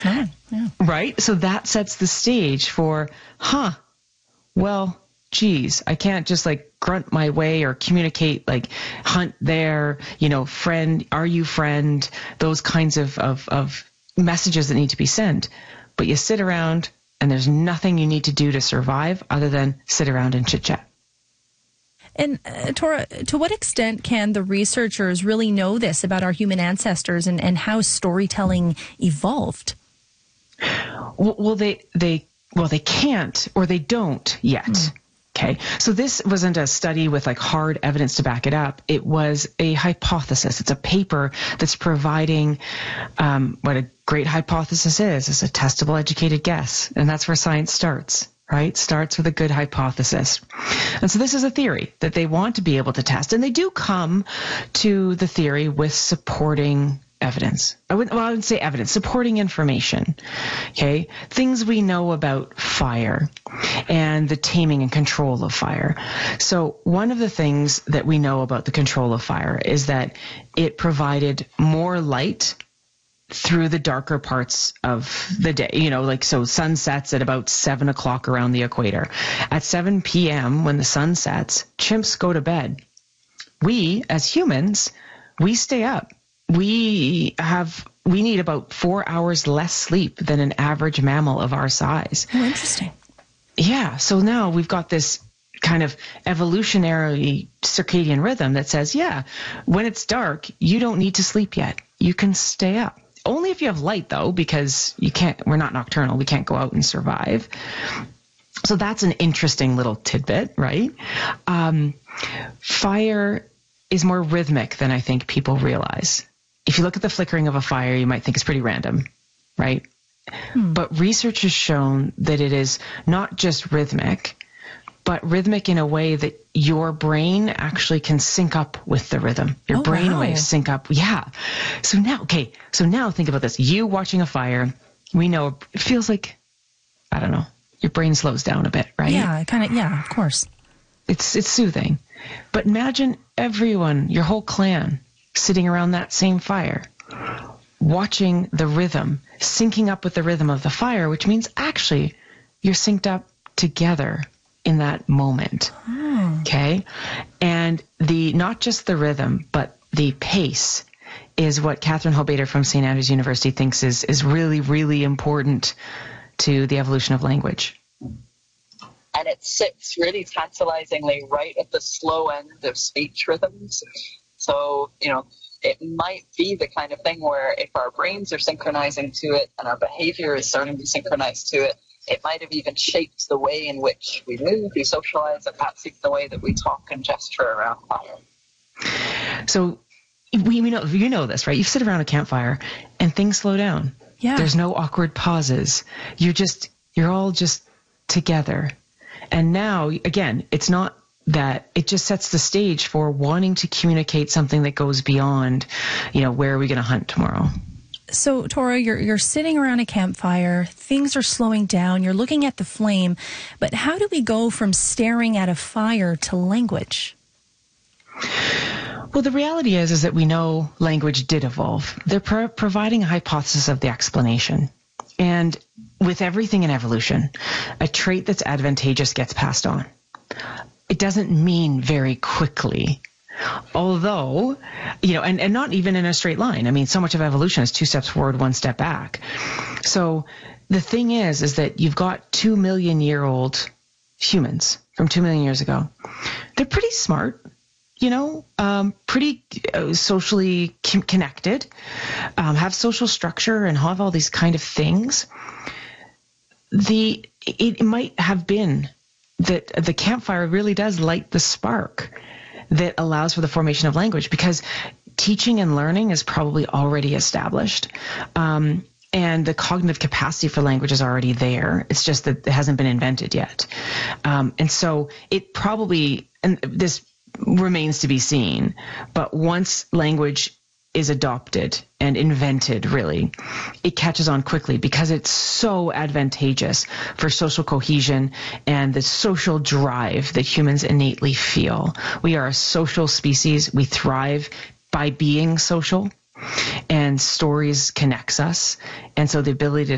Oh, yeah. Right? So that sets the stage for, well, geez, I can't just like grunt my way or communicate like hunt there, friend, are you friend, those kinds of messages that need to be sent. But you sit around and there's nothing you need to do to survive other than sit around and chit chat. And Tora, to what extent can the researchers really know this about our human ancestors and how storytelling evolved? Well, they can't, or they don't yet. Okay. So this wasn't a study with like hard evidence to back it up. It was a hypothesis. It's a paper that's providing what a great hypothesis is a testable, educated guess. And that's where science starts, right? Starts with a good hypothesis. And so this is a theory that they want to be able to test. And they do come to the theory with supporting evidence. I wouldn't say evidence, supporting information. Okay. Things we know about fire and the taming and control of fire. So one of the things that we know about the control of fire is that it provided more light through the darker parts of the day, so sun sets at about 7 o'clock around the equator. At 7 p.m. when the sun sets, chimps go to bed. We, as humans, we stay up. We need about 4 hours less sleep than an average mammal of our size. Oh, interesting. Yeah. So now we've got this kind of evolutionary circadian rhythm that says, when it's dark, you don't need to sleep yet. You can stay up. Only if you have light, though, because we're not nocturnal. We can't go out and survive. So that's an interesting little tidbit, right? Fire is more rhythmic than I think people realize. If you look at the flickering of a fire, you might think it's pretty random, right? But research has shown that it is not just rhythmic, but rhythmic in a way that your brain actually can sync up with the rhythm. Your brain waves sync up. Yeah. So now think about this. You watching a fire, we know it feels like, I don't know, your brain slows down a bit, right? Yeah, of course. It's soothing. But imagine everyone, your whole clan, sitting around that same fire, watching the rhythm, syncing up with the rhythm of the fire, which means actually you're synced up together in that moment. Okay? And not just the rhythm, but the pace is what Catherine Hellbader from St. Andrews University thinks is really, really important to the evolution of language. And it sits really tantalizingly right at the slow end of speech rhythms. So, it might be the kind of thing where if our brains are synchronizing to it and our behavior is starting to be synchronized to it, it might have even shaped the way in which we move, we socialize, and perhaps even the way that we talk and gesture around fire. So we know, you know this, right? You sit around a campfire and things slow down. Yeah. There's no awkward pauses. You're all just together. And now, again, it's not that, it just sets the stage for wanting to communicate something that goes beyond, where are we going to hunt tomorrow? So, Tora, you're sitting around a campfire, things are slowing down, you're looking at the flame, but how do we go from staring at a fire to language? Well, the reality is that we know language did evolve. They're providing a hypothesis of the explanation. And with everything in evolution, a trait that's advantageous gets passed on. It doesn't mean very quickly. Although, and not even in a straight line. I mean, so much of evolution is 2 steps forward, 1 step back. So the thing is that you've got 2 million-year-old humans from 2 million years ago. They're pretty smart, pretty socially connected, have social structure and have all these kind of things. It might have been that the campfire really does light the spark that allows for the formation of language, because teaching and learning is probably already established. And the cognitive capacity for language is already there. It's just that it hasn't been invented yet. And so it probably, and this remains to be seen, but once language is adopted and invented, really, it catches on quickly because it's so advantageous for social cohesion and the social drive that humans innately feel. We are a social species. We thrive by being social, and stories connects us. And so the ability to